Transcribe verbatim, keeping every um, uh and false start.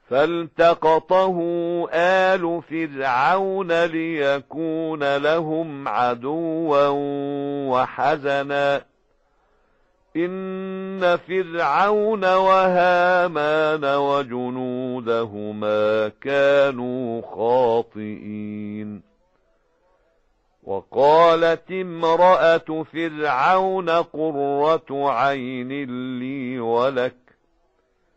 فالتقطه آل فرعون ليكون لهم عدوا وحزنا إن فرعون وهامان وجنودهما كانوا خاطئين وقالت امرأة فرعون قرة عين لي ولك